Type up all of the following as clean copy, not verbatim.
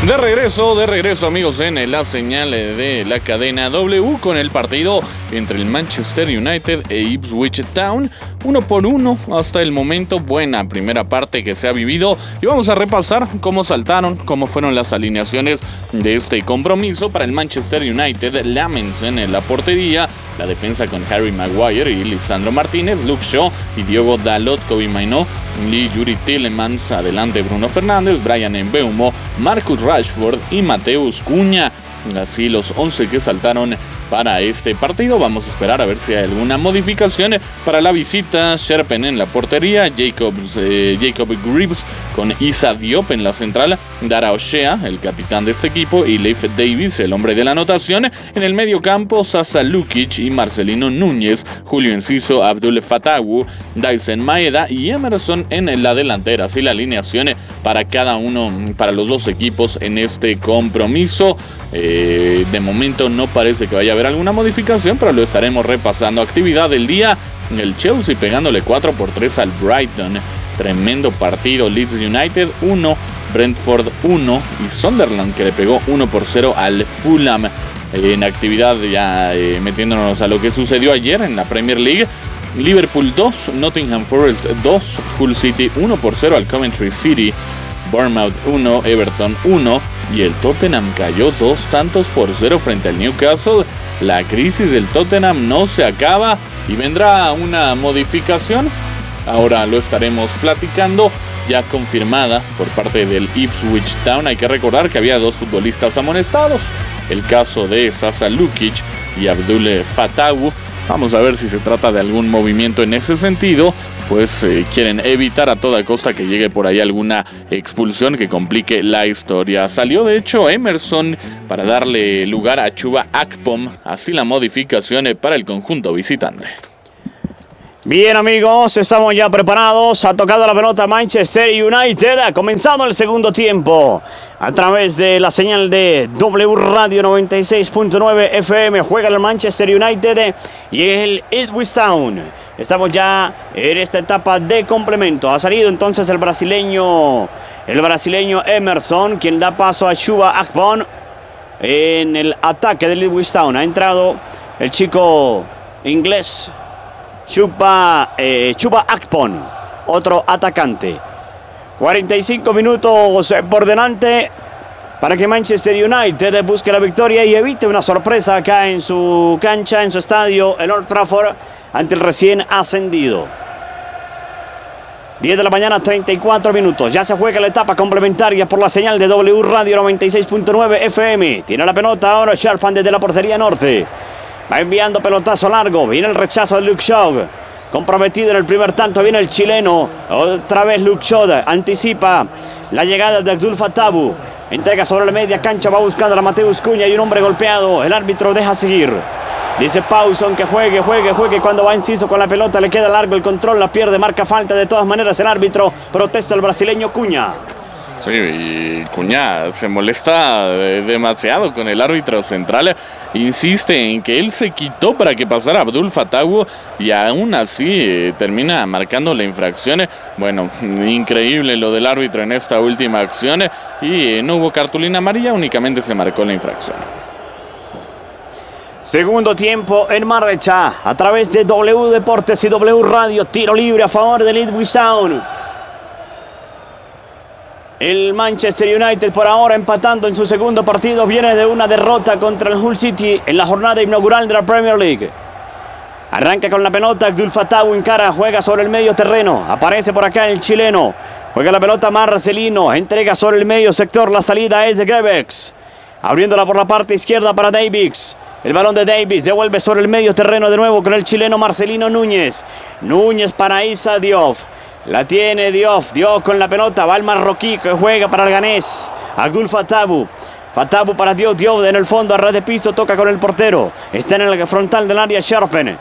De regreso amigos en la señal de la cadena W con el partido entre el Manchester United e Ipswich Town. 1-1 hasta el momento, buena primera parte que se ha vivido y vamos a repasar cómo saltaron, cómo fueron las alineaciones de este compromiso. Para el Manchester United, Lammensen en la portería, la defensa con Harry Maguire y Lisandro Martínez, Luke Shaw y Diogo Dalot, Kobbie Mainoo, Lee Yuri Tielemans, adelante Bruno Fernández, Bryan Mbeumo, Marcus Rashford y Mateus Cunha. Así los 11 que saltaron para este partido. Vamos a esperar a ver si hay alguna modificación para la visita. Sherpen en la portería, Jacob Greaves con Issa Diop en la central, Dara O'Shea, el capitán de este equipo, y Leif Davis, el hombre de la anotación. En el medio campo, Sasa Lukic y Marcelino Núñez, Julio Enciso, Abdul Fatawu, Daizen Maeda y Emerson en la delantera. Así la alineación para cada uno, para los dos equipos en este compromiso. De momento no parece que vaya a haber alguna modificación, pero lo estaremos repasando. Actividad del día, el Chelsea pegándole 4-3 al Brighton. Tremendo partido. Leeds United 1, Brentford 1 y Sunderland que le pegó 1-0 al Fulham. En actividad ya metiéndonos a lo que sucedió ayer en la Premier League. Liverpool 2, Nottingham Forest 2, Hull City 1-0 al Coventry City. Bournemouth 1, Everton 1 y el Tottenham cayó 2-0 frente al Newcastle. La crisis del Tottenham no se acaba y vendrá una modificación. Ahora lo estaremos platicando, ya confirmada por parte del Ipswich Town. Hay que recordar que había dos futbolistas amonestados, el caso de Sasa Lukic y Abdul Fatawu. Vamos a ver si se trata de algún movimiento en ese sentido, pues quieren evitar a toda costa que llegue por ahí alguna expulsión que complique la historia. Salió de hecho Emerson para darle lugar a Chuba Akpom, así la modificación para el conjunto visitante. Bien amigos, estamos ya preparados. Ha tocado la pelota Manchester United. Ha comenzado el segundo tiempo. A través de la señal de W Radio 96.9 FM juega el Manchester United y el Ipswich Town. Estamos ya en esta etapa de complemento. Ha salido entonces el brasileño Emerson, quien da paso a Chuba Akpom en el ataque del Ipswich Town. Ha entrado el chico inglés Chuba Akpom, otro atacante. 45 minutos por delante para que Manchester United busque la victoria y evite una sorpresa acá en su cancha, en su estadio, el Old Trafford, ante el recién ascendido. 10 de la mañana, 34 minutos. Ya se juega la etapa complementaria por la señal de W Radio 96.9 FM. Tiene la pelota ahora Sharpan desde la portería norte. Va enviando pelotazo largo. Viene el rechazo de Luke Shaw. Comprometido en el primer tanto. Viene el chileno. Otra vez Luke Shaw. Anticipa la llegada de Abdul Fatawu. Entrega sobre la media cancha. Va buscando a Mateus Cunha y un hombre golpeado. El árbitro deja seguir. Dice Pawson que juegue. Cuando va Enciso con la pelota le queda largo el control. La pierde, marca falta. De todas maneras el árbitro protesta al brasileño Cunha. Sí, y Cunha se molesta demasiado con el árbitro central. Insiste en que él se quitó para que pasara Abdul Fatawu y aún así termina marcando la infracción. Bueno, increíble lo del árbitro en esta última acción y no hubo cartulina amarilla, únicamente se marcó la infracción. Segundo tiempo en marcha a través de W Deportes y W Radio. Tiro libre a favor del Ipswich Town. El Manchester United por ahora empatando en su segundo partido. Viene de una derrota contra el Hull City en la jornada inaugural de la Premier League. Arranca con la pelota Abdul Fatawu, encara, juega sobre el medio terreno. Aparece por acá el chileno. Juega la pelota Marcelino. Entrega sobre el medio sector. La salida es de Greaves. Abriéndola por la parte izquierda para Davies. El balón de Davies devuelve sobre el medio terreno de nuevo con el chileno Marcelino Núñez. Núñez para Issa Diop. La tiene Diop con la pelota, va el marroquí que juega para el ganés. Abdul Fatawu. Fatawu para Diop en el fondo a ras de piso, toca con el portero. Está en el frontal del área Sharpen.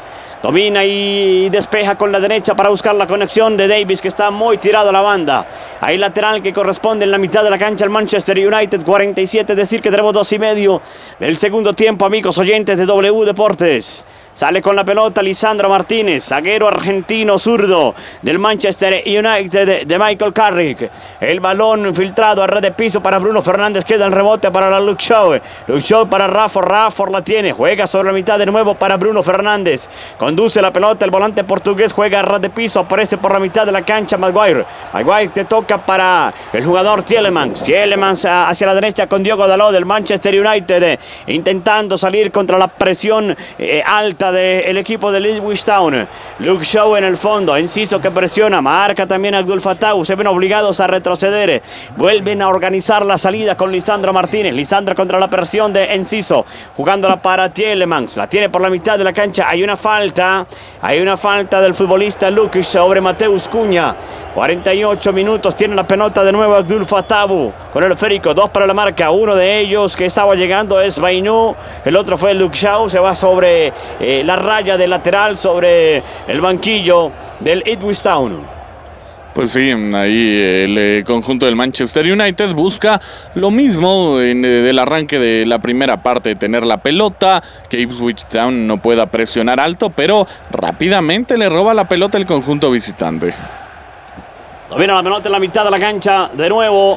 Domina y despeja con la derecha para buscar la conexión de Davis, que está muy tirado a la banda. Hay lateral que corresponde en la mitad de la cancha al Manchester United. 47, decir que tenemos 2:30 del segundo tiempo, amigos oyentes de W Deportes. Sale con la pelota Lisandro Martínez, zaguero argentino zurdo del Manchester United de Michael Carrick. El balón filtrado a red de piso para Bruno Fernández, queda el rebote para la Luke Shaw. Luke Shaw para Rafford la tiene, juega sobre la mitad de nuevo para Bruno Fernández. Conduce la pelota, el volante portugués juega a red de piso, aparece por la mitad de la cancha Maguire. Maguire se toca para el jugador Tielemans. Tielemans hacia la derecha con Diogo Dalot del Manchester United, intentando salir contra la presión alta del equipo de Ipswich Town. Luke Shaw en el fondo, Enciso que presiona, marca también a Abdul Fattah, se ven obligados a retroceder, vuelven a organizar la salida con Lisandro Martínez. Lisandro contra la presión de Enciso, jugándola para Tielemans, la tiene por la mitad de la cancha. Hay una falta del futbolista Lukic sobre Mateus Cunha. 48 minutos, tiene la pelota de nuevo Abdul Fattah con el esférico, 2 para la marca. Uno de ellos que estaba llegando es Bainu, el otro fue Luke Shaw, se va sobre la raya de lateral, sobre el banquillo del Ipswich Town. Pues sí, ahí el conjunto del Manchester United busca lo mismo del arranque de la primera parte, tener la pelota, que Ipswich Town no pueda presionar alto, pero rápidamente le roba la pelota el conjunto visitante. Domina la pelota en la mitad de la cancha de nuevo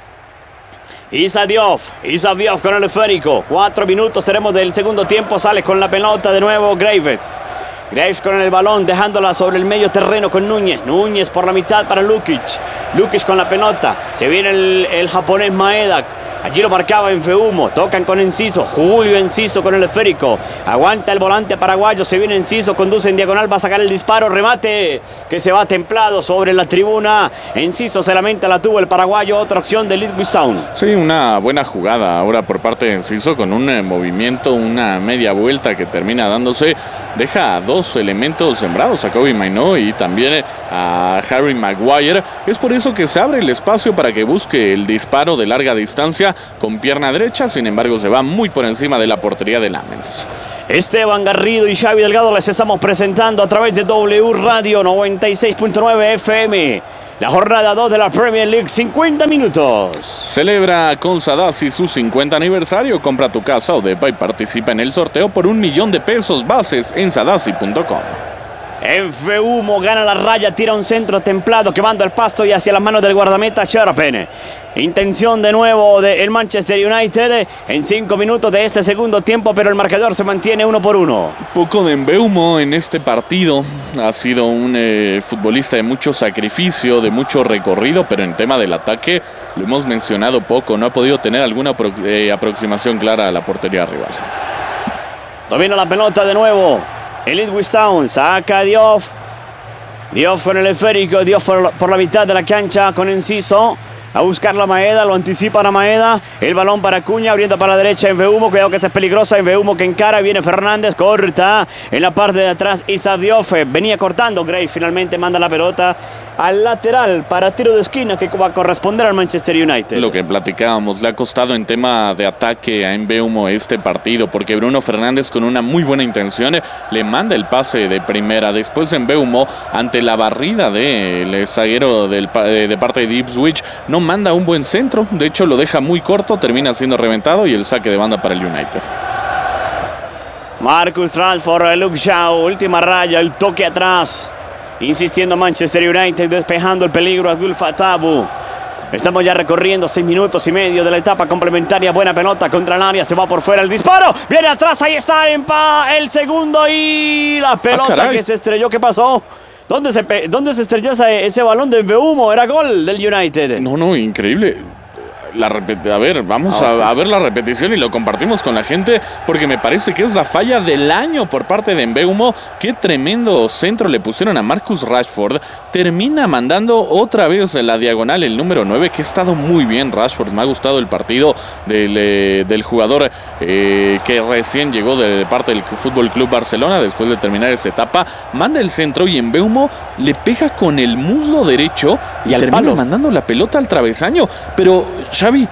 Issa Diop con el esférico. 4 minutos seremos del segundo tiempo. Sale con la pelota de nuevo Graves con el balón, dejándola sobre el medio terreno con Núñez por la mitad para Lukic con la pelota. Se viene el japonés Maeda. Allí lo marcaba Enfeumo, tocan con Enciso, Julio Enciso con el esférico, aguanta el volante paraguayo, se viene Enciso, conduce en diagonal, va a sacar el disparo, remate que se va templado sobre la tribuna. Enciso se lamenta, la tuvo el paraguayo, otra opción del Ipswich Town. Sí, una buena jugada ahora por parte de Enciso, con un movimiento, una media vuelta que termina dándose, deja a 2 elementos sembrados, a Kobbie Mainoo y también a Harry Maguire. Es por eso que se abre el espacio para que busque el disparo de larga distancia con pierna derecha, sin embargo se va muy por encima de la portería de Lamens. Esteban Garrido y Xavi Delgado les estamos presentando a través de W Radio 96.9 FM la jornada 2 de la Premier League, 50 minutos. Celebra con Sadasi su 50 aniversario. Compra tu casa o depa y participa en el sorteo por $1.000.000. Bases en sadasi.com. Enfeumo gana la raya, tira un centro templado que manda al pasto y hacia las manos del guardameta Cherpen. Intención de nuevo del Manchester United en 5 minutos de este segundo tiempo, pero el marcador se mantiene 1-1. Poco de Mbeumo en este partido. Ha sido un futbolista de mucho sacrificio, de mucho recorrido, pero en tema del ataque lo hemos mencionado poco. No ha podido tener alguna aproximación clara a la portería rival. Domina la pelota de nuevo el Ipswich Town, saca Diop con el esférico, Diop por la mitad de la cancha con Enciso. A buscar la Maeda, lo anticipa la Maeda. El balón para Cunha, abriendo para la derecha Enfeumo. Cuidado que esta es peligrosa. Enfeumo que encara, viene Fernández, corta. En la parte de atrás Issa Diop venía cortando. Gray finalmente manda la pelota al lateral para tiro de esquina que va a corresponder al Manchester United. Lo que platicábamos, le ha costado en tema de ataque a Mbeumo este partido, porque Bruno Fernández con una muy buena intención le manda el pase de primera. Después Mbeumo, ante la barrida del zaguero de parte de Ipswich, no manda un buen centro, de hecho lo deja muy corto, termina siendo reventado y el saque de banda para el United. Marcus Rashford, Luke Shaw, última raya, el toque atrás, insistiendo Manchester United, despejando el peligro a Abdul Fattah. Estamos ya recorriendo 6 minutos y medio de la etapa complementaria. Buena pelota contra el área, se va por fuera el disparo, viene atrás, ahí está el segundo y la pelota que se estrelló. ¿Qué pasó? ¿Dónde se estrelló ese balón de Mbeumo? Era gol del United. No, increíble. A ver, vamos a ver la repetición y lo compartimos con la gente, porque me parece que es la falla del año por parte de Mbeumo. Qué tremendo centro le pusieron a Marcus Rashford. Termina mandando otra vez la diagonal el número 9, que ha estado muy bien Rashford. Me ha gustado el partido del jugador que recién llegó de parte del Fútbol Club Barcelona después de terminar esa etapa. Manda el centro y Mbeumo le pega con el muslo derecho y termina mandando la pelota al travesaño. Pero Xavi,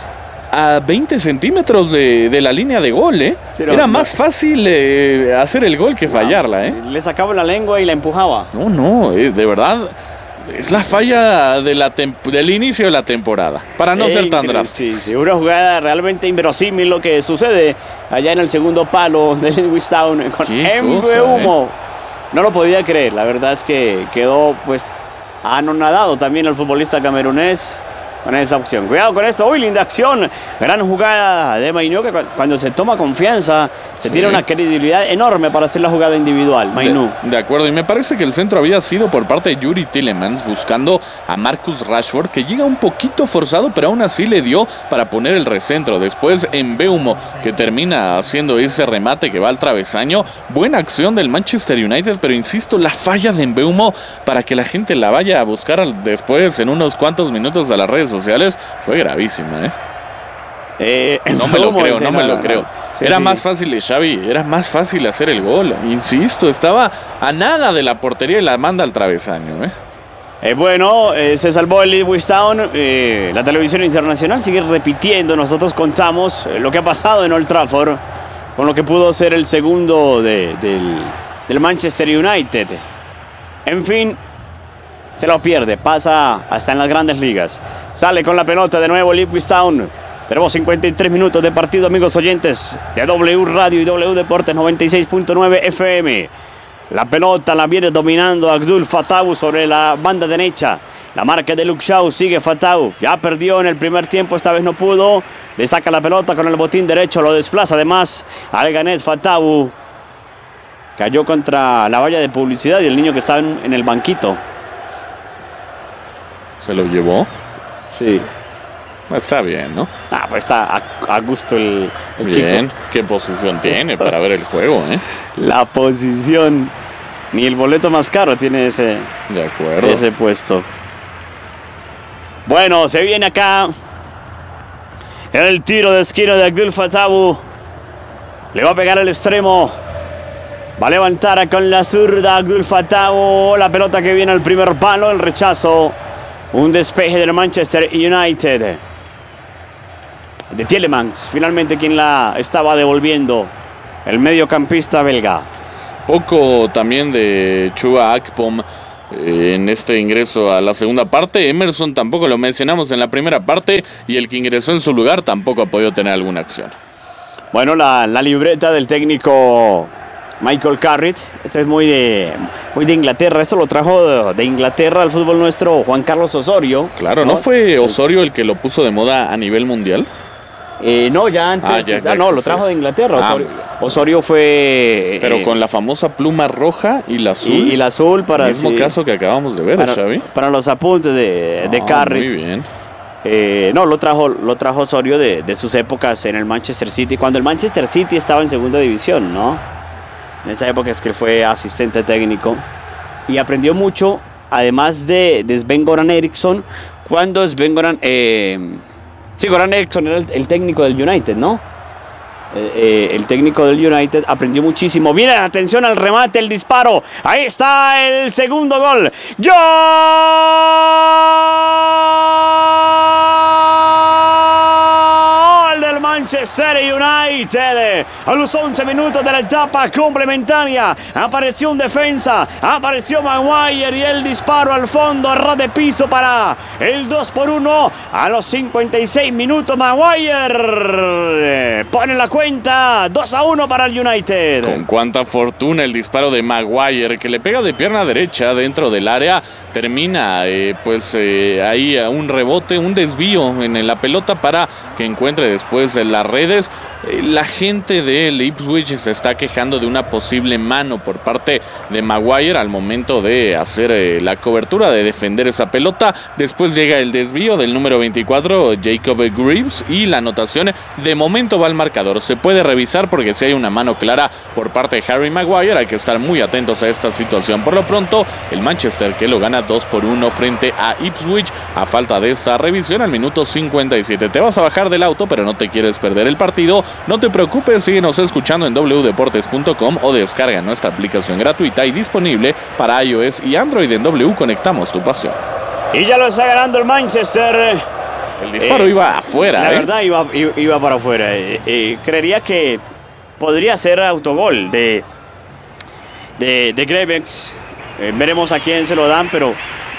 a 20 centímetros de la línea de gol, ¿eh? Sí, era más fácil hacer el gol que fallarla, ¿eh? Le sacaba la lengua y la empujaba. No, de verdad, es la falla del inicio de la temporada, para no ser tan drástico. Sí, una jugada realmente inverosímil lo que sucede allá en el segundo palo de Lewis Town con Mbeumo. No lo podía creer, la verdad es que quedó pues anonadado también el futbolista camerunés con esa opción. Cuidado con esto, uy, linda acción, gran jugada de Mainú, que cuando se toma confianza se tiene una credibilidad enorme para hacer la jugada individual. Mainú. De acuerdo, y me parece que el centro había sido por parte de Yuri Tillemans buscando a Marcus Rashford, que llega un poquito forzado, pero aún así le dio para poner el recentro. Después Mbeumo, que termina haciendo ese remate que va al travesaño. Buena acción del Manchester United, pero insisto, la falla de Mbeumo, para que la gente la vaya a buscar después en unos cuantos minutos a las redes sociales, fue gravísima, no me lo creo. Sí, era más fácil, Xavi, era más fácil hacer el gol. Insisto, estaba a nada de la portería y la manda al travesaño, Bueno, se salvó el Lewis Town. La televisión internacional sigue repitiendo. Nosotros contamos lo que ha pasado en Old Trafford con lo que pudo ser el segundo del Manchester United. En fin, se lo pierde, pasa hasta en las grandes ligas. Sale con la pelota de nuevo Lewis Town. Tenemos 53 minutos de partido, amigos oyentes de W Radio y W Deportes 96.9 FM. La pelota la viene dominando Abdul Fatawu sobre la banda derecha. La marca de Luke Shaw, sigue Fatawu. Ya perdió en el primer tiempo, esta vez no pudo. Le saca la pelota con el botín derecho, lo desplaza además al ganés Fatawu. Cayó contra la valla de publicidad y el niño que estaba en el banquito. ¿Se lo llevó? Sí. Está bien, ¿no? Pues está a gusto el bien. chico. ¿Qué posición tiene para ver el juego, La posición. Ni el boleto más caro tiene ese puesto. Bueno, se viene acá el tiro de esquina de Abdul Fatawu. Le va a pegar el extremo. Va a levantar con la zurda Abdul Fatawu. La pelota que viene al primer palo, el rechazo. Un despeje del Manchester United. De Tielemans, finalmente quien la estaba devolviendo. El mediocampista belga. Poco también de Chuba Akpom en este ingreso a la segunda parte. Emerson tampoco lo mencionamos en la primera parte. Y el que ingresó en su lugar tampoco ha podido tener alguna acción. Bueno, la libreta del técnico Michael Carrick, esto es muy de Inglaterra. Esto lo trajo de Inglaterra al fútbol nuestro Juan Carlos Osorio. Claro, ¿no fue Osorio el que lo puso de moda a nivel mundial? No, ya antes. Lo trajo de Inglaterra. Osorio fue. Pero con la famosa pluma roja y la azul. Y la azul para. El mismo caso que acabamos de ver, Xavi. Para los apuntes de Carrick. Muy bien. Lo trajo Osorio de sus épocas en el Manchester City. Cuando el Manchester City estaba en segunda división, ¿no? En esa época es que fue asistente técnico. Y aprendió mucho, además de Sven-Göran Eriksson. Cuando Sven-Göran. Göran Eriksson era el técnico del United, ¿no? El técnico del United aprendió muchísimo. Viene, atención al remate, el disparo. Ahí está el segundo gol. ¡Gol del Manchester United! A los 11 minutos de la etapa complementaria apareció un defensa, apareció Maguire y el disparo al fondo, a ras de piso para el 2-1. A los 56 minutos Maguire pone la cuenta, 2-1 para el United. Con cuánta fortuna el disparo de Maguire, que le pega de pierna derecha dentro del área. Termina ahí a un rebote, un desvío en la pelota para que encuentre después las redes. La gente del Ipswich se está quejando de una posible mano por parte de Maguire al momento de hacer la cobertura, de defender esa pelota. Después llega el desvío del número 24, Jacob Greaves, y la anotación de momento va al marcador. Se puede revisar porque si hay una mano clara por parte de Harry Maguire, hay que estar muy atentos a esta situación. Por lo pronto, el Manchester que lo gana 2-1 frente a Ipswich a falta de esta revisión al minuto 57. Te vas a bajar del auto, pero no te quieres perder el partido. No te preocupes, síguenos escuchando en wdeportes.com o descarga nuestra aplicación gratuita y disponible para iOS y Android. En W conectamos tu pasión. Y ya lo está ganando el Manchester. El disparo iba afuera. La verdad iba para afuera. Creería que podría ser autogol de Graves. Veremos a quién se lo dan, pero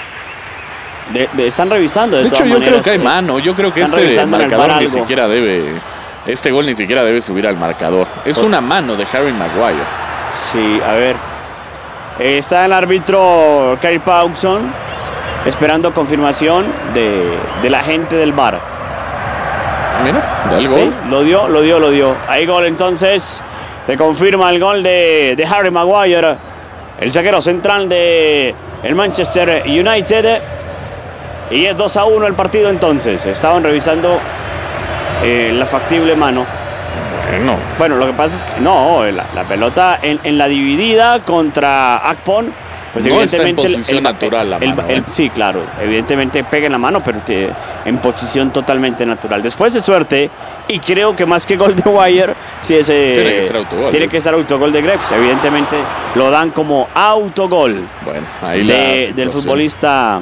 están revisando de todas maneras. Yo creo que hay mano. Yo creo que este marcador ni siquiera debe... Este gol ni siquiera debe subir al marcador. Es una mano de Harry Maguire. Sí, a ver. Está el árbitro Kerry Pawson esperando confirmación de la gente del VAR. Mira, da el gol. Sí, lo dio. Hay gol entonces. Se confirma el gol de Harry Maguire, el zaguero central de el Manchester United. Y es 2-1 el partido entonces. Estaban revisando la factible mano. Bueno, lo que pasa es que no, la pelota en la dividida contra Akpom, pues no evidentemente está en posición natural la mano. Sí, claro, evidentemente pega en la mano, pero en posición totalmente natural. Después de suerte, y creo que más que gol de Wire, sí tiene que ser autogol de Graves. Evidentemente lo dan como autogol. Bueno, ahí del futbolista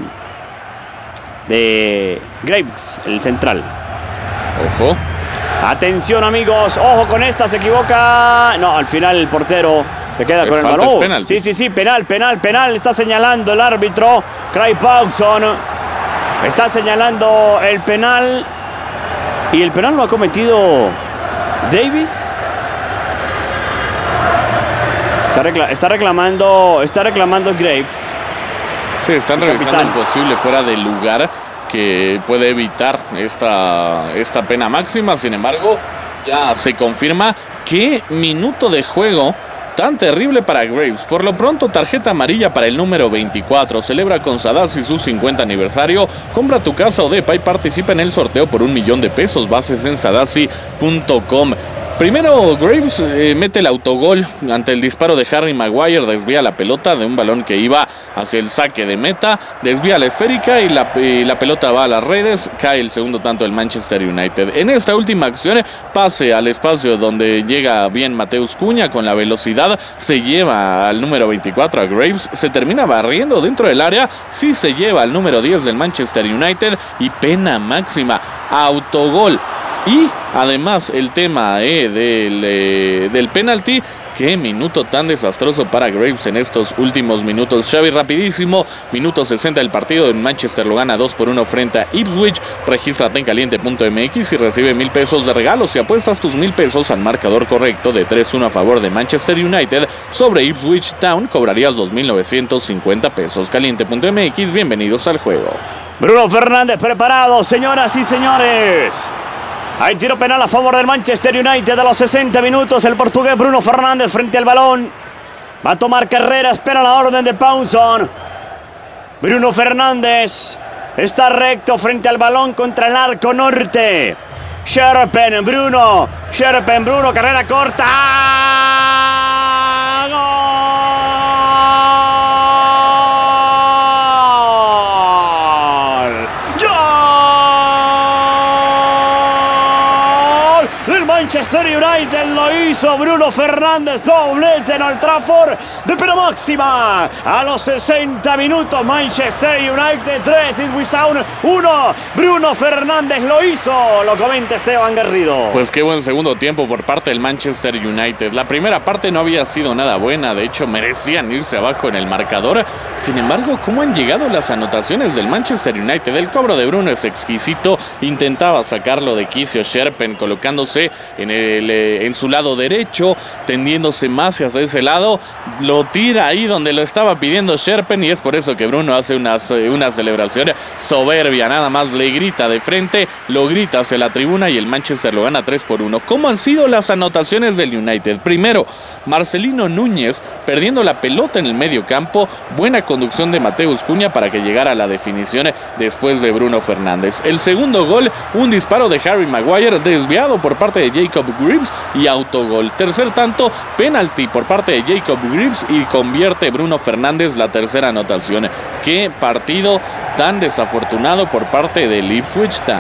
de Graves, el central. Ojo. Atención, amigos, ojo con esta, se equivoca. No, al final el portero se queda con el balón. Sí, penal. Está señalando el árbitro Kerry Pawson. Está señalando el penal. Y el penal lo ha cometido Davis. Está reclamando Graves. Sí, están revisando el posible fuera de lugar que puede evitar esta pena máxima. Sin embargo, ya se confirma que minuto de juego tan terrible para Graves. Por lo pronto, tarjeta amarilla para el número 24. Celebra con Sadassi su 50 aniversario. Compra tu casa o depa y participa en el sorteo por $1,000,000. Bases en sadassi.com. Primero Graves mete el autogol ante el disparo de Harry Maguire, desvía la pelota de un balón que iba hacia el saque de meta, desvía la esférica y la pelota va a las redes, cae el segundo tanto del Manchester United. En esta última acción, pase al espacio donde llega bien Mateus Cunha con la velocidad, se lleva al número 24 a Graves, se termina barriendo dentro del área, sí se lleva al número 10 del Manchester United y pena máxima, autogol. Y además el tema del penalti. Qué minuto tan desastroso para Graves en estos últimos minutos. Xavi, rapidísimo. Minuto 60 del partido. En Manchester lo gana 2-1 frente a Ipswich. Regístrate en caliente.mx y recibe $1,000 de regalo si apuestas tus $1,000 al marcador correcto de 3-1 a favor de Manchester United sobre Ipswich Town. Cobrarías $2,950. Caliente.mx, bienvenidos al juego. Bruno Fernández preparado, señoras y señores. Hay tiro penal a favor del Manchester United a los 60 minutos. El portugués Bruno Fernández frente al balón. Va a tomar carrera, espera la orden de Pawson. Bruno Fernández está recto frente al balón contra el arco norte. Scherpen, Bruno, carrera corta. Manchester United lo hizo Bruno Fernández, doblete en Old Trafford de pena máxima a los 60 minutos. Manchester United 3, Ipswich Town 1. Bruno Fernández lo hizo, lo comenta Esteban Garrido. Pues qué buen segundo tiempo por parte del Manchester United. La primera parte no había sido nada buena, de hecho merecían irse abajo en el marcador. Sin embargo, ¿cómo han llegado las anotaciones del Manchester United? El cobro de Bruno es exquisito, intentaba sacarlo de quicio Scherpen colocándose en su lado derecho, tendiéndose más hacia ese lado, lo tira ahí donde lo estaba pidiendo Scherpen y es por eso que Bruno hace una celebración soberbia, nada más le grita de frente, lo grita hacia la tribuna y el Manchester lo gana 3-1. ¿Cómo han sido las anotaciones del United? Primero, Marcelino Núñez perdiendo la pelota en el medio campo, buena conducción de Mateus Cunha para que llegara a la definición después de Bruno Fernández. El segundo gol, un disparo de Harry Maguire desviado por parte de Jacob Greaves y autogol. Tercer tanto, penalti por parte de Jacob Greaves y convierte Bruno Fernández la tercera anotación. Qué partido tan desafortunado por parte del Ipswich Town.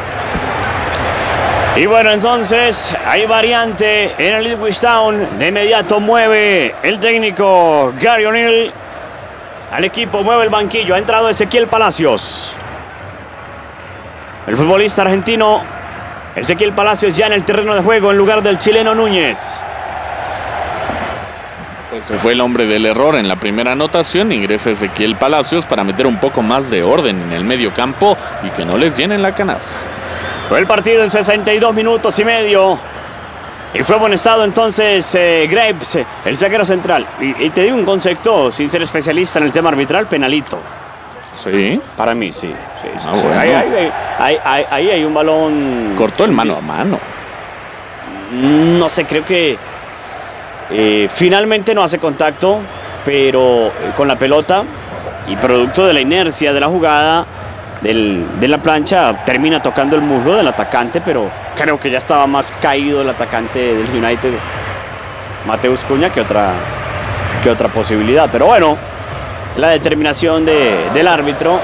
Y bueno, entonces hay variante en el Ipswich Town. De inmediato mueve el técnico Gary O'Neill al equipo, mueve el banquillo. Ha entrado Ezequiel Palacios. el futbolista argentino Ezequiel Palacios ya en el terreno de juego en lugar del chileno Núñez. Pues se fue el hombre del error en la primera anotación. Ingresa Ezequiel Palacios para meter un poco más de orden en el medio campo y que no les llenen la canasta. Fue el partido en 62 minutos y medio. Y fue amonestado entonces Graves, el zaguero central. Y te digo un concepto, sin ser especialista en el tema arbitral, penalito. Sí. Para mí, sí. Bueno. Ahí hay un balón. Cortó el mano a mano. No sé, creo que finalmente no hace contacto, pero con la pelota y producto de la inercia de la jugada de la plancha termina tocando el muslo del atacante, pero creo que ya estaba más caído el atacante del United, Mateus Cunha, que otra posibilidad. Pero bueno, la determinación del árbitro.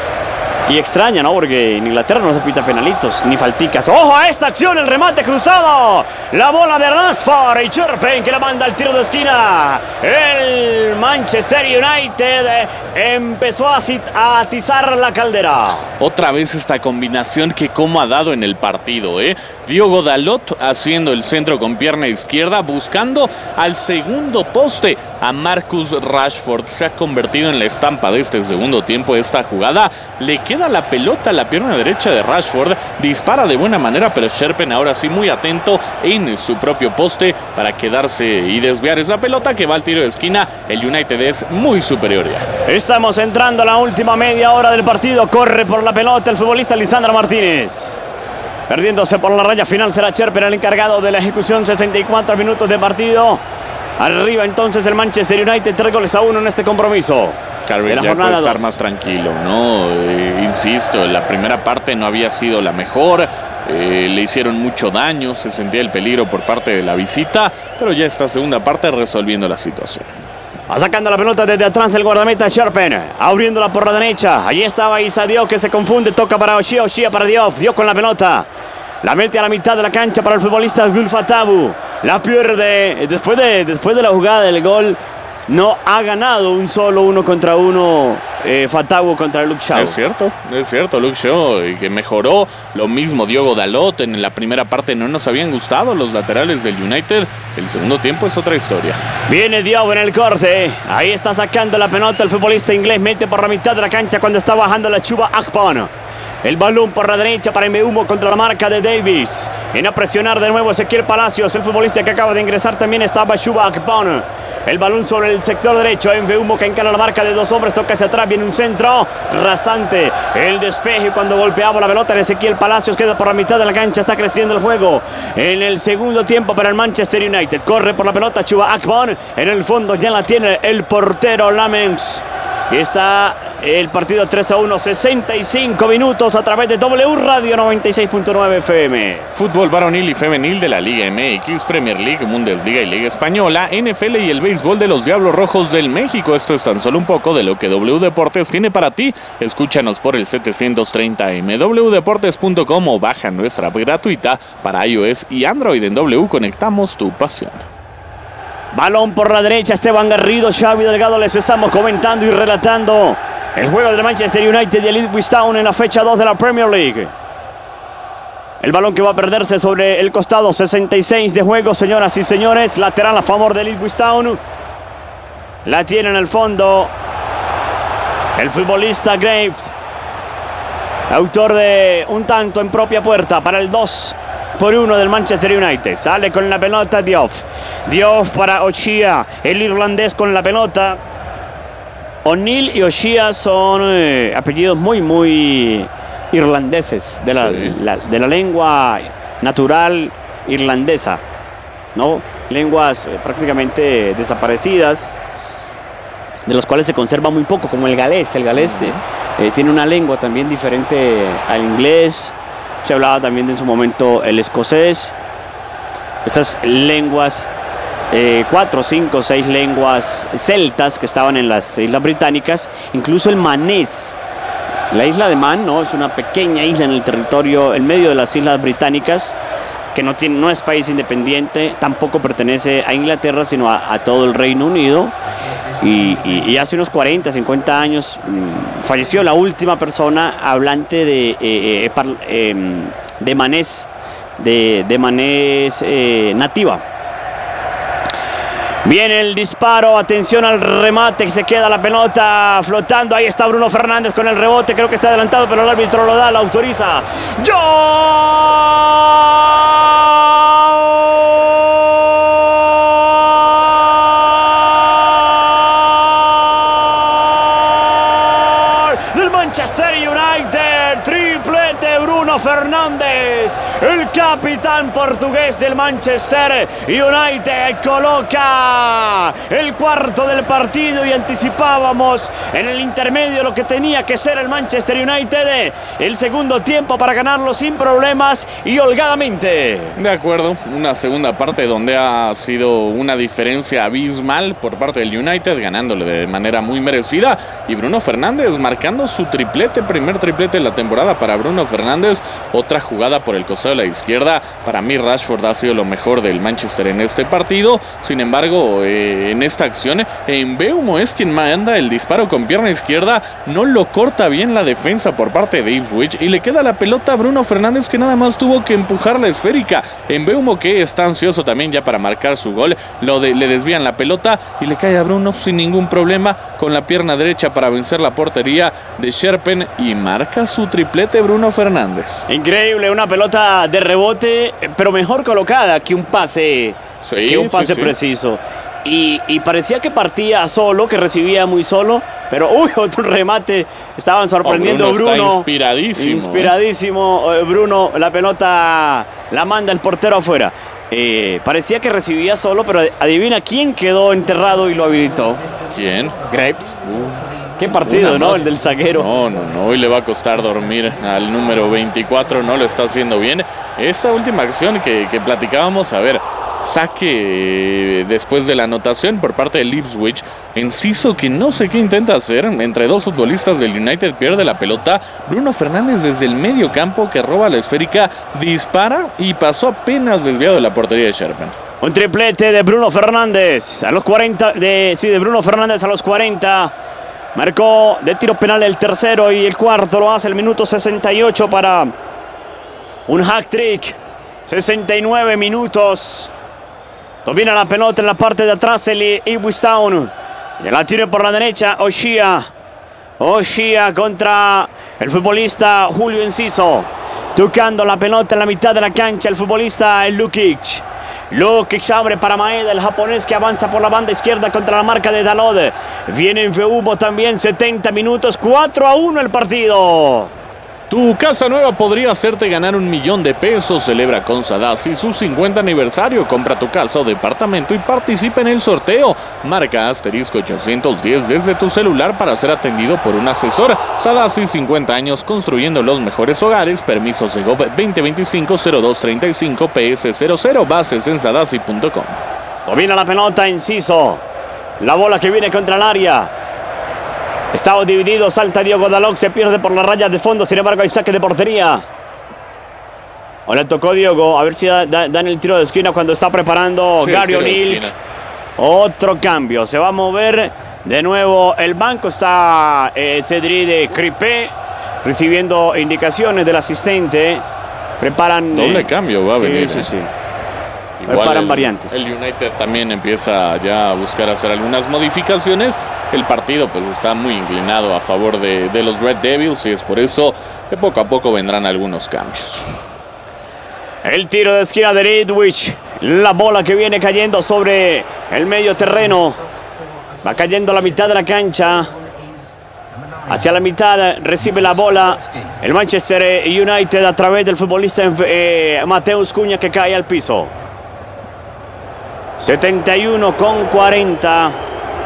Y extraña, ¿no? Porque en Inglaterra no se pita penalitos ni falticas. ¡Ojo a esta acción! El remate cruzado. La bola de Rashford y Churpen que la manda al tiro de esquina. El Manchester United empezó a atizar la caldera. Otra vez esta combinación que como ha dado en el partido, ¿eh? Diogo Dalot haciendo el centro con pierna izquierda, buscando al segundo poste a Marcus Rashford. Se ha convertido en la estampa de este segundo tiempo esta jugada. Le queda la pelota a la pierna derecha de Rashford, dispara de buena manera, pero Sherpen ahora sí muy atento en su propio poste para quedarse y desviar esa pelota que va al tiro de esquina. El United es muy superior ya. Estamos entrando a la última media hora del partido. Corre por la pelota el futbolista Lisandro Martínez. Perdiéndose por la raya final será Sherpen el encargado de la ejecución. 64 minutos de partido. Arriba entonces el Manchester United, 3-1 en este compromiso. Carvajal ya puede estar más tranquilo, ¿no? Insisto, la primera parte no había sido la mejor. Le hicieron mucho daño, se sentía el peligro por parte de la visita, pero ya esta segunda parte resolviendo la situación. Va sacando la pelota desde atrás el guardameta Sherpen, abriéndola por la derecha. Allí estaba Issa Diop que se confunde, toca para Ochia, Ochia para Diop, Diop con la pelota. La mete a la mitad de la cancha para el futbolista Gulfa Tabu. La pierde después de la jugada del gol. No ha ganado un solo 1 contra 1 Fatawu contra Luke Shaw. Es cierto, Luke Shaw que mejoró. Lo mismo Diogo Dalot. En la primera parte no nos habían gustado los laterales del United. El segundo tiempo es otra historia. Viene Diop en el corte. Ahí está sacando la pelota el futbolista inglés. Mete por la mitad de la cancha cuando está bajando la Chuba Akpon. El balón por la derecha para Mbeumo contra la marca de Davis. En a presionar de nuevo Ezequiel Palacios. El futbolista que acaba de ingresar también estaba Chuba Akpon. El balón sobre el sector derecho. Mbeumo que encara la marca de dos hombres. Toca hacia atrás. Viene un centro rasante. El despeje cuando golpeaba la pelota en Ezequiel Palacios. Queda por la mitad de la cancha. Está creciendo el juego. En el segundo tiempo para el Manchester United. Corre por la pelota Chuba Akpon. En el fondo ya la tiene el portero Lamens. Y está el partido 3-1, 65 minutos a través de W Radio 96.9 FM. Fútbol varonil y femenil de la Liga MX, Premier League, Bundesliga y Liga Española, NFL y el béisbol de los Diablos Rojos del México. Esto es tan solo un poco de lo que W Deportes tiene para ti. Escúchanos por el 730M, wdeportes.com o baja nuestra app gratuita para iOS y Android. En W conectamos tu pasión. Balón por la derecha, Esteban Garrido, Xavi Delgado, les estamos comentando y relatando el juego del Manchester United y el Ipswich Town en la fecha 2 de la Premier League. El balón que va a perderse sobre el costado, 66 de juego, señoras y señores. Lateral a favor del Ipswich Town. La tiene en el fondo el futbolista Graves, autor de un tanto en propia puerta para el 2-1 del Manchester United. Sale con la pelota Diop. Diop para Ochia, el irlandés con la pelota. O'Neill y Ochia son apellidos muy irlandeses de la lengua natural irlandesa, ¿no? Lenguas prácticamente desaparecidas, de las cuales se conserva muy poco, como el galés. El galés tiene una lengua también diferente al inglés. Se hablaba también en su momento el escocés. Estas lenguas, 4, 5, 6 lenguas celtas que estaban en las Islas Británicas. Incluso el manés. La isla de Man, ¿no? Es una pequeña isla en el territorio, en medio de las Islas Británicas, que no es país independiente, tampoco pertenece a Inglaterra, sino a todo el Reino Unido. Y hace unos 40, 50 años falleció la última persona hablante de manés, de manés nativa. Viene el disparo, atención al remate, que se queda la pelota flotando. Ahí está Bruno Fernández con el rebote, creo que está adelantado, pero el árbitro lo da, lo autoriza. Del Manchester United, triplete Bruno Fernández, el capitán portugués del Manchester United, coloca el cuarto del partido y anticipábamos en el intermedio lo que tenía que ser el Manchester United, el segundo tiempo para ganarlo sin problemas y holgadamente. De acuerdo, una segunda parte donde ha sido una diferencia abismal por parte del United, ganándole de manera muy merecida, y Bruno Fernández marcando su triplete, primer triplete de la temporada para Bruno Fernández. Otra jugada por el costado de la izquierda. Para mí Rashford ha sido lo mejor del Manchester en este partido. Sin embargo, en esta acción, Mbeumo es quien manda el disparo con pierna izquierda. No lo corta bien la defensa por parte de Ipswich y le queda la pelota a Bruno Fernández, que nada más tuvo que empujar la esférica. Mbeumo, que está ansioso también ya para marcar su gol, le desvían la pelota y le cae a Bruno sin ningún problema con la pierna derecha para vencer la portería de Sherpen y marca su triplete Bruno Fernández. Increíble, una pelota de rebote, pero mejor colocada que un pase, preciso. Y parecía que partía solo, que recibía muy solo, pero otro remate, estaban sorprendiendo. Bruno está inspiradísimo. Inspiradísimo, Bruno, la pelota la manda el portero afuera. Parecía que recibía solo, pero adivina quién quedó enterrado y lo habilitó. ¿Quién? Graves. Qué partido, ¿no? El del zaguero. No. Hoy le va a costar dormir al número 24. No lo está haciendo bien. Esta última acción que platicábamos, a ver, saque después de la anotación por parte del Ipswich. Enciso, que no sé qué intenta hacer. Entre dos futbolistas del United pierde la pelota. Bruno Fernández desde el medio campo, que roba la esférica, dispara y pasó apenas desviado de la portería de Sherpen. Un triplete de Bruno Fernández a los 40. De Bruno Fernández a los 40. Marcó de tiro penal el tercero y el cuarto lo hace el minuto 68 para un hat-trick. 69 minutos. Domina la pelota en la parte de atrás el Ipswich Town. Y la tiene por la derecha O'Shea. O'Shea contra el futbolista Julio Enciso. Tocando la pelota en la mitad de la cancha el futbolista Lukic. Lukic abre para Maeda, el japonés, que avanza por la banda izquierda contra la marca de Dalot. Viene en Mbeumo también, 70 minutos, 4-1 el partido. Tu casa nueva podría hacerte ganar $1.000.000. Celebra con Sadassi su 50 aniversario. Compra tu casa o departamento y participa en el sorteo. Marca *810 desde tu celular para ser atendido por un asesor. Sadassi, 50 años construyendo los mejores hogares. Permisos de GOV 2025-0235 PS00. Bases en sadassi.com. Domina la pelota Enciso. La bola que viene contra el área. Estaba dividido, salta Diogo Dalot, se pierde por la raya de fondo, sin embargo hay saque de portería. O le tocó Diogo, a ver si dan el tiro de esquina cuando está preparando Gary O'Neill. Otro cambio, se va a mover de nuevo el banco, está Cedric de Cripé recibiendo indicaciones del asistente. Preparan... Doble cambio va a venir. Sí. Preparan variantes. El United también empieza ya a buscar hacer algunas modificaciones. El partido pues está muy inclinado a favor de los Red Devils y es por eso que poco a poco vendrán algunos cambios. El tiro de esquina de Ipswich. La bola que viene cayendo sobre el medio terreno. Va cayendo a la mitad de la cancha. Hacia la mitad recibe la bola el Manchester United a través del futbolista Mateus Cunha, que cae al piso. 71-40.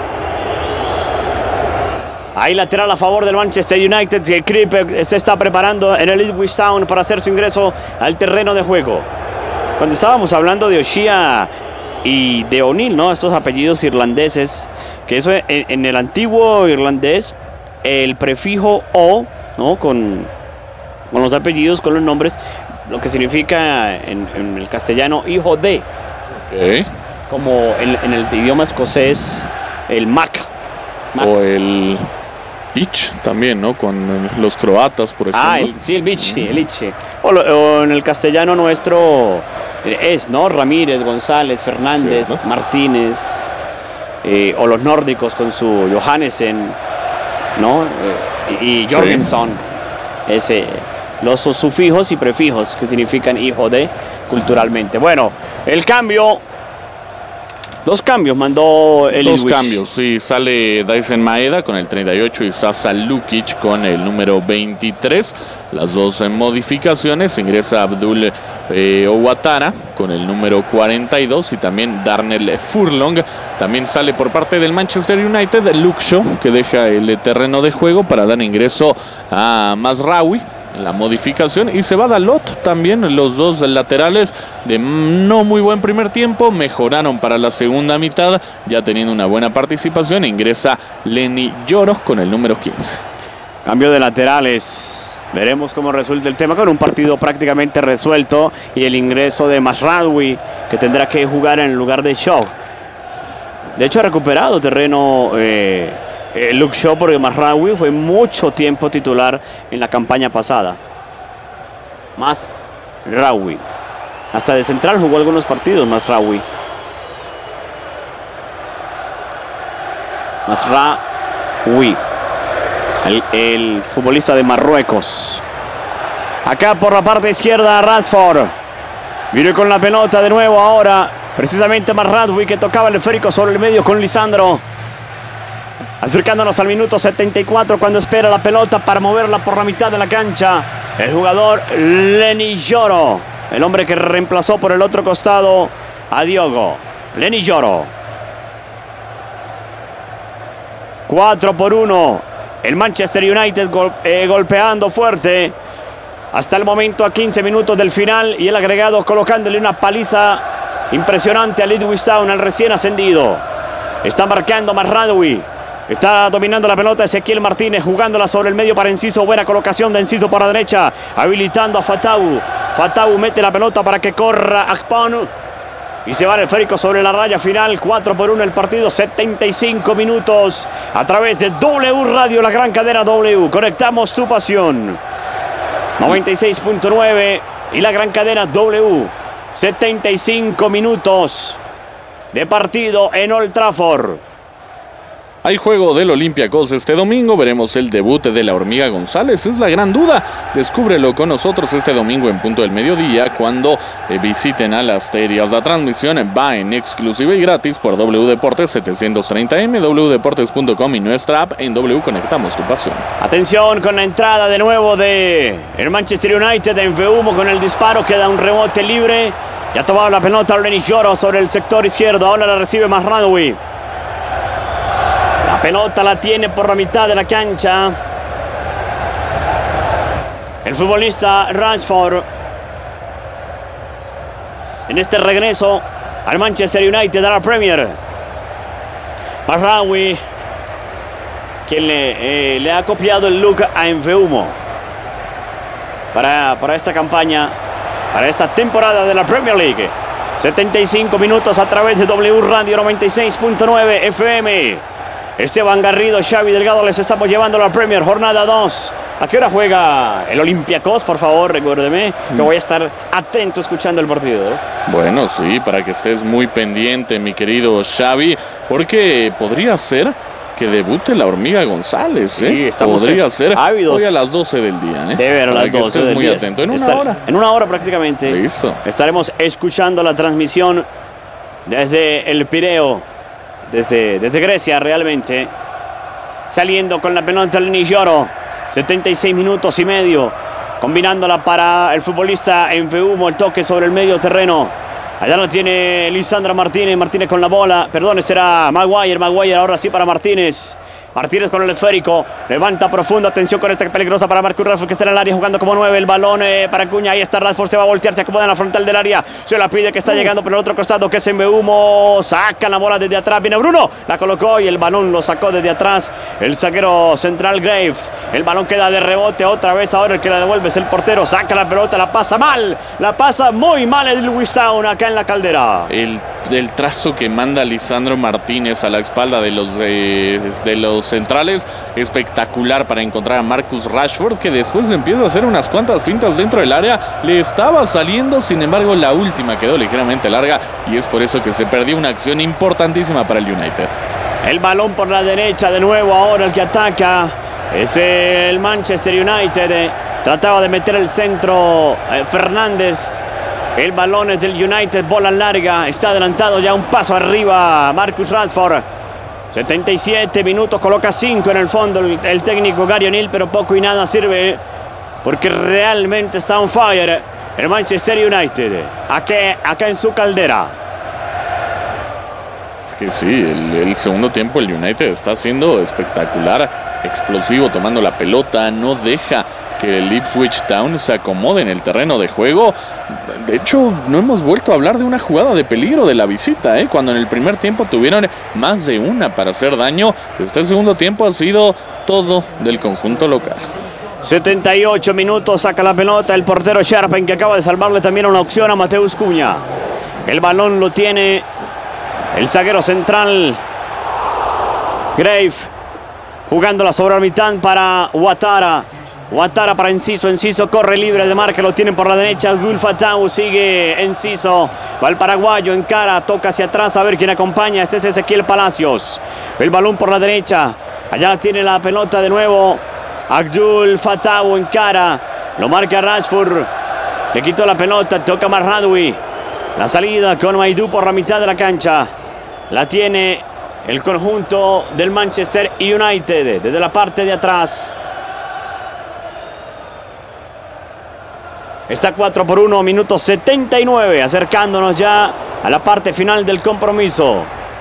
Hay lateral a favor del Manchester United. Que Kripe se está preparando en el Ipswich Town para hacer su ingreso al terreno de juego. Cuando estábamos hablando de O'Shea y de O'Neill, ¿no? Estos apellidos irlandeses, que eso en el antiguo irlandés, el prefijo O, ¿no? Con los apellidos, con los nombres, lo que significa en el castellano hijo de. Okay. Como en el idioma escocés, el Mac, O el Ich también, ¿no? Con los croatas, por ejemplo. El Bichi, el Ichi. O en el castellano nuestro es, ¿no? Ramírez, González, Fernández, ¿no? Martínez. O los nórdicos con su Johannesen, ¿no? Y Jorgensen. Los sufijos y prefijos que significan hijo de culturalmente. Bueno, el cambio. 2 cambios mandó el 2 cambios, sí. Sale Daisen Maeda con el 38 y Sasa Lukic con el número 23. Las 2 modificaciones. Ingresa Abdul Ouattara con el número 42 y también Darnell Furlong. También sale por parte del Manchester United Luke Shaw, que deja el terreno de juego para dar ingreso a Mazraoui. La modificación, y se va Dalot también. Los 2 laterales de no muy buen primer tiempo mejoraron para la segunda mitad, ya teniendo una buena participación. Ingresa Lenny Lloros con el número 15. Cambio de laterales. Veremos cómo resulta el tema con un partido prácticamente resuelto y el ingreso de Mazraoui, que tendrá que jugar en lugar de Shaw. De hecho ha recuperado terreno Luke Shaw, porque Mazraoui fue mucho tiempo titular en la campaña pasada. Mazraoui. Hasta de central jugó algunos partidos Mazraoui. Mazraoui. El futbolista de Marruecos. Acá por la parte izquierda Rashford. Viene con la pelota de nuevo ahora. Precisamente Mazraoui, que tocaba el esférico sobre el medio con Lisandro. Acercándonos al minuto 74 cuando espera la pelota para moverla por la mitad de la cancha. El jugador Lenny Lloro, el hombre que reemplazó por el otro costado a Diogo. Lenny Lloro. 4-1. El Manchester United golpeando fuerte. Hasta el momento a 15 minutos del final. Y el agregado colocándole una paliza impresionante a Ipswich Town, al recién ascendido. Está marcando Mazraoui. Está dominando la pelota Ezequiel Martínez, jugándola sobre el medio para Enciso. Buena colocación de Enciso por la derecha, habilitando a Fatau. Fatau mete la pelota para que corra Akpan. Y se va el esférico sobre la raya final. 4-1 el partido, 75 minutos. A través de W Radio, la gran cadena W. Conectamos tu pasión. 96.9 y la gran cadena W. 75 minutos de partido en Old Trafford. Hay juego del Olympiacos este domingo. Veremos el debut de la Hormiga González. Es la gran duda. Descúbrelo con nosotros este domingo en punto del mediodía, cuando visiten a las Terias. La transmisión va en exclusiva y gratis por W Deportes 730M, wdeportes.com y nuestra app. En W conectamos tu pasión. Atención con la entrada de nuevo de el Manchester United en Feumo con el disparo. Queda un rebote libre. Ya ha tomado la pelota Lenny Lloro sobre el sector izquierdo. Ahora la recibe Mazraoui. La pelota la tiene por la mitad de la cancha el futbolista Rashford. En este regreso al Manchester United, a la Premier. Mazraoui, quien le ha copiado el look a Enfeumo para esta campaña, para esta temporada de la Premier League. 75 minutos a través de W Radio 96.9 FM. Esteban Garrido, Xavi Delgado, les estamos llevando a la Premier, jornada 2. ¿A qué hora juega el Olympiacos? Por favor, recuérdeme que voy a estar atento escuchando el partido. Bueno, sí, para que estés muy pendiente, mi querido Xavi, porque podría ser que debute la Hormiga González, Sí, podría ser ávidos hoy a las 12 del día, De ver a las 12 del muy día. atento. En una hora. En una hora prácticamente. Listo. Estaremos escuchando la transmisión desde el Pireo. Desde Grecia realmente. Saliendo con la pelota Lenny Lloro. 76 minutos y medio. Combinándola para el futbolista Enfeumo. El toque sobre el medio terreno. Allá lo tiene Lisandro Martínez. Martínez con la bola. Perdón, será Maguire. Maguire ahora sí para Martínez. Martínez con el esférico. Levanta profundo. Atención con esta peligrosa para Marcus Rashford, que está en el área jugando como 9. El balón para Acuña. Ahí está Rashford. Se va a voltear. Se acomoda en la frontal del área. Se la pide, que está llegando por el otro costado, que es Enfeumo. Saca la bola desde atrás. Viene Bruno. La colocó y el balón lo sacó desde atrás el zaguero central Graves. El balón queda de rebote otra vez. Ahora el que la devuelve es el portero. Saca la pelota. La pasa mal. La pasa muy mal el Ipswich Town acá en la Caldera. El del trazo que manda Lisandro Martínez a la espalda de los centrales. Espectacular para encontrar a Marcus Rashford, que después empieza a hacer unas cuantas fintas dentro del área. Le estaba saliendo, sin embargo la última quedó ligeramente larga y es por eso que se perdió una acción importantísima para el United. El balón por la derecha de nuevo, ahora el que ataca es el Manchester United. Trataba de meter el centro Fernández. El balón es del United, bola larga. Está adelantado ya un paso arriba Marcus Rashford. 77 minutos, coloca 5 en el fondo el técnico Gary O'Neill, pero poco y nada sirve porque realmente está on fire el Manchester United. Acá en su caldera. Es que sí, el segundo tiempo el United está siendo espectacular, explosivo, tomando la pelota, no deja que el Ipswich Town se acomode en el terreno de juego. De hecho, no hemos vuelto a hablar de una jugada de peligro de la visita, cuando en el primer tiempo tuvieron más de una para hacer daño. Este segundo tiempo ha sido todo del conjunto local. 78 minutos, saca la pelota el portero Sharpen, que acaba de salvarle también una opción a Mateus Cunha. El balón lo tiene el zaguero central Grave, jugándola sobre la mitad para Ouattara. Ouattara para Enciso corre libre de marca, lo tienen por la derecha. Gul Fatau, sigue Enciso, va el paraguayo, encara, toca hacia atrás, a ver quién acompaña. Este es Ezequiel Palacios. El balón por la derecha, allá tiene la pelota de nuevo Abdul Fatau, encara, lo marca Rashford, le quitó la pelota, toca Marradoui. La salida con Maidú por la mitad de la cancha. La tiene el conjunto del Manchester United desde la parte de atrás. Está 4-1, minuto 79, acercándonos ya a la parte final del compromiso.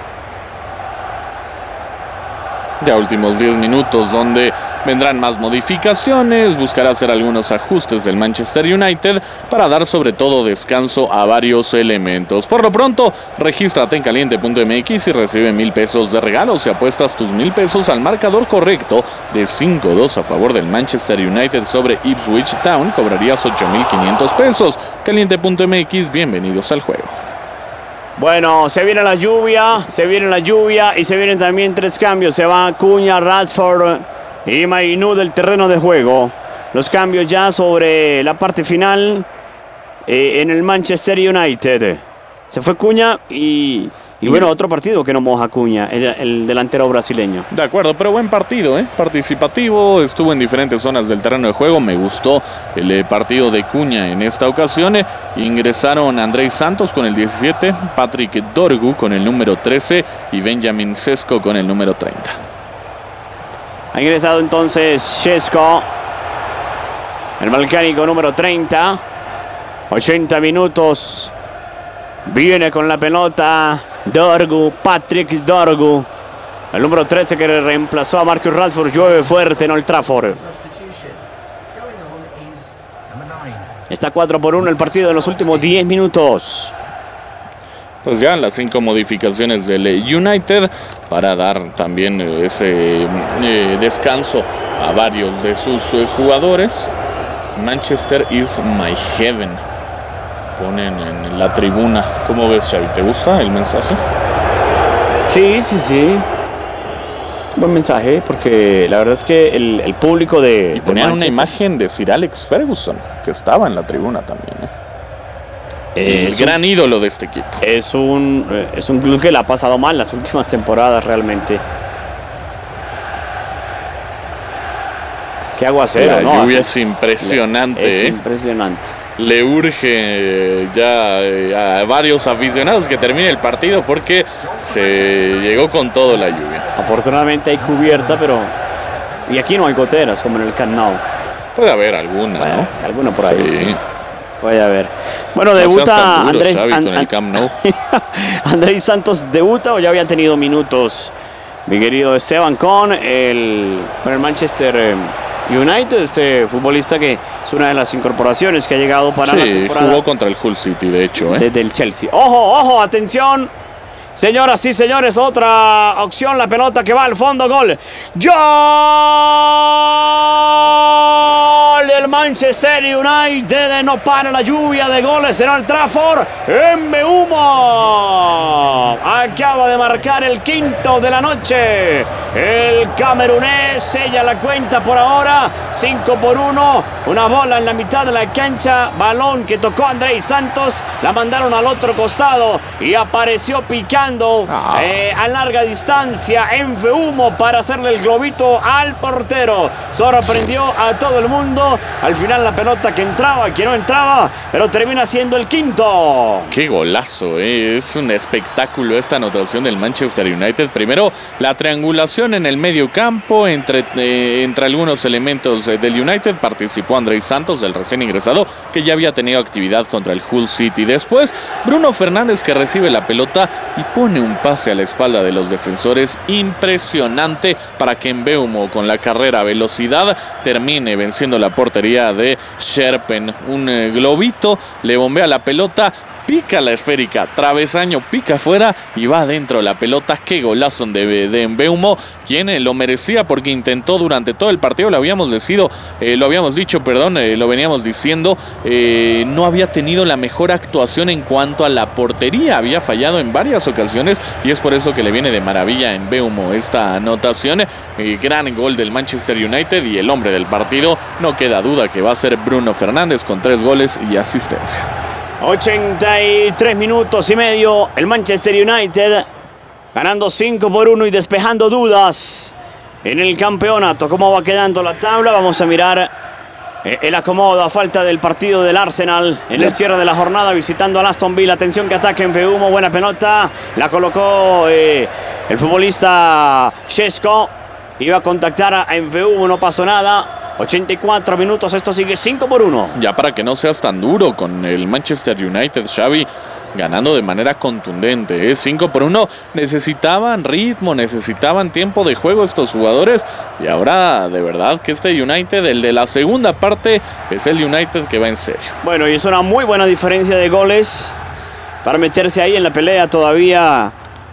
Ya últimos 10 minutos donde vendrán más modificaciones, buscará hacer algunos ajustes del Manchester United para dar sobre todo descanso a varios elementos. Por lo pronto, regístrate en caliente.mx y recibe 1,000 pesos de regalo si apuestas tus 1,000 pesos al marcador correcto de 5-2 a favor del Manchester United sobre Ipswich Town. Cobrarías 8,500 pesos. Caliente.mx, bienvenidos al juego. Bueno, se viene la lluvia y se vienen también 3 cambios. Se va Cunha, Rashford y Mainú del terreno de juego. Los cambios ya sobre la parte final en el Manchester United. Se fue Cunha y bueno, otro partido que no moja Cunha, el delantero brasileño. De acuerdo, pero buen partido, participativo, estuvo en diferentes zonas del terreno de juego. Me gustó el partido de Cunha en esta ocasión. Ingresaron Andrei Santos con el 17, Patrick Dorgu con el número 13 y Benjamin Sesko con el número 30. Ha ingresado entonces Sesko, el balcánico número 30. 80 minutos. Viene con la pelota Dorgu, Patrick Dorgu, el número 13 que reemplazó a Marcus Rashford. Llueve fuerte en Old Trafford. Está 4-1 el partido en los últimos 10 minutos. Pues ya las 5 modificaciones del United para dar también ese descanso a varios de sus jugadores. Manchester is my heaven, ponen en la tribuna. ¿Cómo ves, Xavi? ¿Te gusta el mensaje? Sí. Buen mensaje, porque la verdad es que el público de... Y ponían una imagen de Sir Alex Ferguson, que estaba en la tribuna también. El gran ídolo de este equipo. Es un club que la ha pasado mal las últimas temporadas realmente. Qué aguacero, La lluvia es impresionante. Es impresionante. Le urge ya a varios aficionados que termine el partido porque se llegó con todo la lluvia. Afortunadamente hay cubierta, pero... Y aquí no hay goteras como en el Camp Nou. Puede haber alguna, bueno, ¿no? Pues alguno por ahí, sí. Puede haber. Bueno, debuta Andrés Andrés Santos. ¿Debuta o ya había tenido minutos, mi querido Esteban, con el Manchester United? Este futbolista que es una de las incorporaciones que ha llegado para la temporada. Jugó contra el Hull City, de hecho. Desde el Chelsea. ¡Ojo! ¡Atención! Señoras y señores, otra opción, la pelota que va al fondo, gol. ¡Gol gol del Manchester United. No para la lluvia de goles en Old Trafford. Mbeumo acaba de marcar el quinto de la noche. El camerunés sella la cuenta por ahora. 5-1. Una bola en la mitad de la cancha. Balón que tocó Andrei Santos. La mandaron al otro costado y apareció picando a larga distancia Mbeumo para hacerle el globito al portero. Sorprendió a todo el mundo. Al final la pelota que entraba, que no entraba, pero termina siendo el quinto. Qué golazo, es un espectáculo esta anotación del Manchester United. Primero, la triangulación en el medio campo entre algunos elementos del United. Participó Andrei Santos, del recién ingresado, que ya había tenido actividad contra el Hull City. Después, Bruno Fernández, que recibe la pelota y pone un pase a la espalda de los defensores impresionante para que Mbeumo, con la carrera a velocidad, termine venciendo la portería de Scherpen. Un globito, le bombea la pelota, pica la esférica, travesaño, pica afuera y va adentro la pelota. Qué golazo de Mbeumo, quien lo merecía porque intentó durante todo el partido, lo veníamos diciendo, no había tenido la mejor actuación en cuanto a la portería, había fallado en varias ocasiones y es por eso que le viene de maravilla a Mbeumo esta anotación. Gran gol del Manchester United y el hombre del partido, no queda duda que va a ser Bruno Fernández con 3 goles y asistencia. 83 minutos y medio, el Manchester United ganando 5-1 y despejando dudas en el campeonato. ¿Cómo va quedando la tabla? Vamos a mirar el acomodo a falta del partido del Arsenal en el cierre de la jornada visitando al Aston Villa. Atención que ataque Mbeumo, buena pelota, la colocó el futbolista Šeško. Iba a contactar a Mbeumo, no pasó nada. 84 minutos, esto sigue 5-1. Ya para que no seas tan duro con el Manchester United, Xavi, ganando de manera contundente, 5-1. Necesitaban ritmo, necesitaban tiempo de juego estos jugadores. Y ahora, de verdad, que este United, el de la segunda parte, es el United que va en serio. Bueno, y es una muy buena diferencia de goles para meterse ahí en la pelea todavía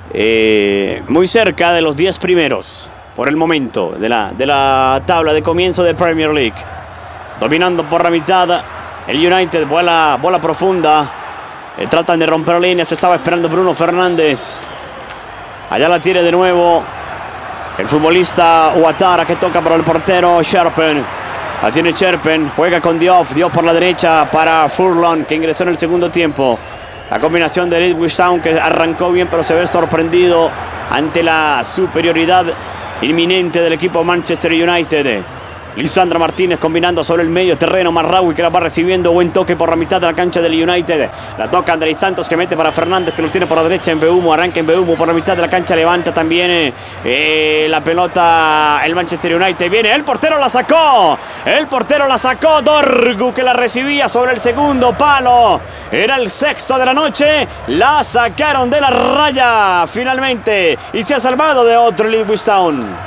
muy cerca de los 10 primeros. Por el momento de la tabla de comienzo de Premier League. Dominando por la mitad el United, bola profunda. Tratan de romper líneas, estaba esperando Bruno Fernández. Allá la tiene de nuevo el futbolista Ouattara, que toca para el portero Scherpen. La tiene Scherpen, juega con Diop por la derecha para Furlong, que ingresó en el segundo tiempo. La combinación de Ipswich Town, que arrancó bien, pero se ve sorprendido ante la superioridad inminente del equipo Manchester United. Lisandro Martínez combinando sobre el medio terreno. Marraoui, que la va recibiendo. Buen toque por la mitad de la cancha del United. La toca Andrei Santos, que mete para Fernández, que lo tiene por la derecha. Mbeumo, arranca Mbeumo por la mitad de la cancha. Levanta también la pelota el Manchester United. Viene el portero, la sacó. El portero la sacó. Dorgu, que la recibía sobre el segundo palo. Era el sexto de la noche. La sacaron de la raya finalmente. Y se ha salvado de otro el Ipswich Town.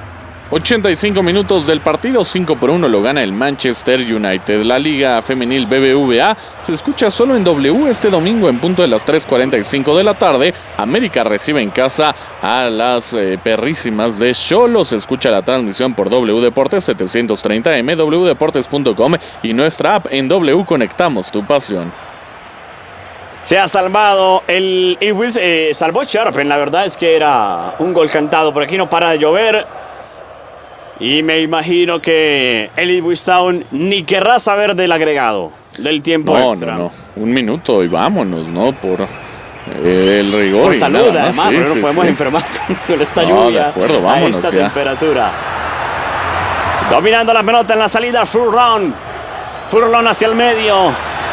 85 minutos del partido, 5-1 lo gana el Manchester United. La Liga Femenil BBVA se escucha solo en W este domingo en punto de las 3:45 de la tarde. América recibe en casa a las perrísimas de Xolos. Se escucha la transmisión por W Deportes 730M, wdeportes.com y nuestra app en W Conectamos tu pasión. Se ha salvado el Ipswich, salvó Scherpen. La verdad es que era un gol cantado. Por aquí no para de llover. Y me imagino que el Ipswich Town ni querrá saber del agregado, del tiempo extra. No. 1 minuto y vámonos, ¿no? Por el rigor. Por salud, además, pero no podemos enfermar con esta lluvia. De acuerdo, vámonos a esta ya. temperatura. Dominando la pelota en la salida, Furlong hacia el medio.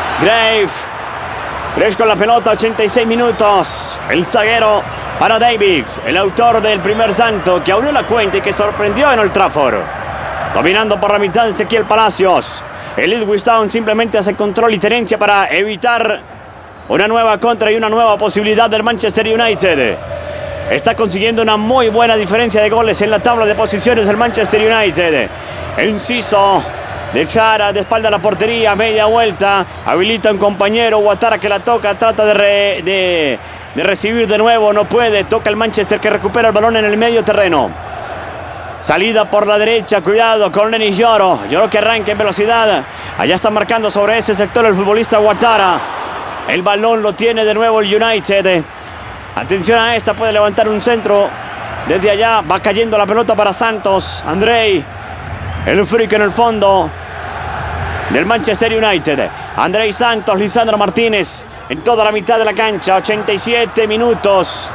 Graves con la pelota, 86 minutos. El zaguero para Davies, el autor del primer tanto, que abrió la cuenta y que sorprendió en Old Trafford. Dominando por la mitad Ezequiel Palacios. El Ipswich Town simplemente hace control y tenencia para evitar una nueva contra y una nueva posibilidad del Manchester United. Está consiguiendo una muy buena diferencia de goles en la tabla de posiciones del Manchester United. Enciso de cara, de espalda a la portería, media vuelta, habilita a un compañero, Ouattara, que la toca, trata de recibir de nuevo, no puede, toca el Manchester, que recupera el balón en el medio terreno. Salida por la derecha, cuidado con Lenny Yoro. Yoro que arranca en velocidad. Allá está marcando sobre ese sector el futbolista Ouattara. El balón lo tiene de nuevo el United. Atención a esta, puede levantar un centro. Desde allá va cayendo la pelota para Santos. Andrei, el freak en el fondo del Manchester United. Andrei Santos, Lisandro Martínez en toda la mitad de la cancha. 87 minutos.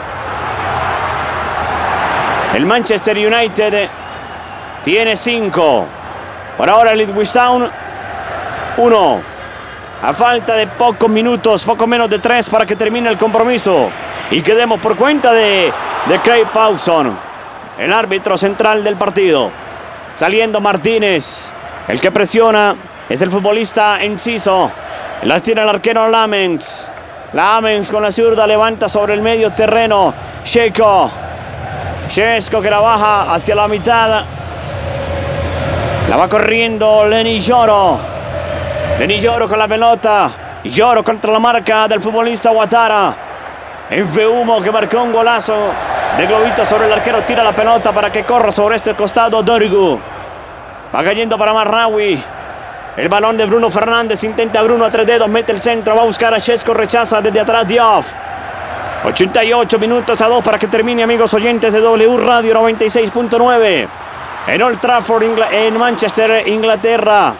El Manchester United tiene 5. Por ahora el Ipswich Town 1. A falta de pocos minutos, poco menos de 3 para que termine el compromiso. Y quedemos por cuenta de Craig Pawson, el árbitro central del partido. Saliendo Martínez. El que presiona es el futbolista Enciso. La tiene el arquero Lamens. Lamens con la zurda levanta sobre el medio terreno. Sheko que la baja hacia la mitad. La va corriendo Lenny Yoro. Lenny Yoro con la pelota. Yoro contra la marca del futbolista Ouattara. Humo que marcó un golazo de globito sobre el arquero. Tira la pelota para que corra sobre este costado Dorgu. Va cayendo para Marraoui. El balón de Bruno Fernández. Intenta Bruno a 3 dedos. Mete el centro. Va a buscar a Šeško. Rechaza desde atrás Diouf. 88 minutos a 2 para que termine, amigos oyentes de W Radio 96.9. En Old Trafford, en Manchester, Inglaterra.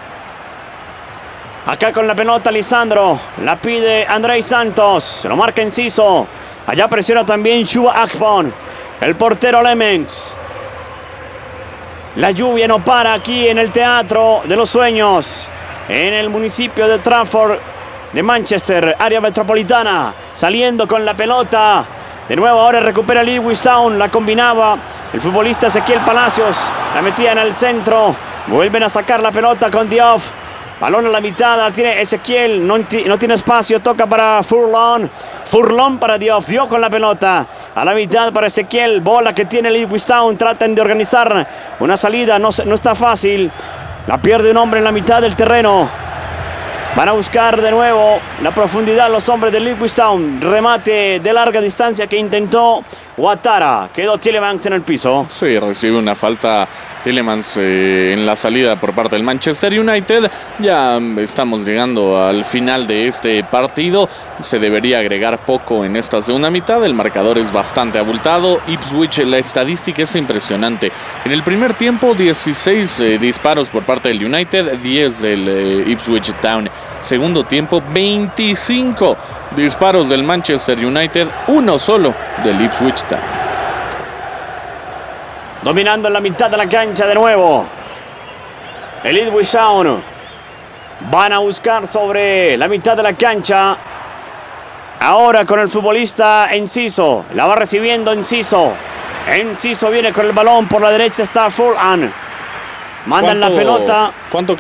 Acá con la pelota Lisandro. La pide Andrei Santos. Lo marca Enciso. Allá presiona también Shuba Akpom. El portero Lemens. La lluvia no para aquí en el Teatro de los Sueños. En el municipio de Trafford de Manchester, área metropolitana. Saliendo con la pelota. De nuevo ahora recupera el Ipswich Town. La combinaba el futbolista Ezequiel Palacios. La metía en el centro. Vuelven a sacar la pelota con Diouf. Balón a la mitad, la tiene Ezequiel, no tiene espacio, toca para Furlong. Furlong para Diouf, dio con la pelota. A la mitad para Ezequiel, bola que tiene el Ipswich Town. Tratan de organizar una salida, no está fácil. La pierde un hombre en la mitad del terreno. Van a buscar de nuevo la profundidad los hombres del Ipswich Town. Remate de larga distancia que intentó Ouattara. Quedó Tielemans en el piso. Sí, recibe una falta Tielemans en la salida por parte del Manchester United. Ya estamos llegando al final de este partido. Se debería agregar poco en esta segunda mitad. El marcador es bastante abultado. Ipswich, la estadística es impresionante. En el primer tiempo, 16 disparos por parte del United, 10 del Ipswich Town. Segundo tiempo, 25 disparos del Manchester United, 1 solo del Ipswich Town. Dominando en la mitad de la cancha de nuevo. El Ipswich Town. Van a buscar sobre la mitad de la cancha. Ahora con el futbolista Enciso. La va recibiendo Enciso. Enciso viene con el balón. Por la derecha está Furlong. Mandan la pelota. ¿Cuánto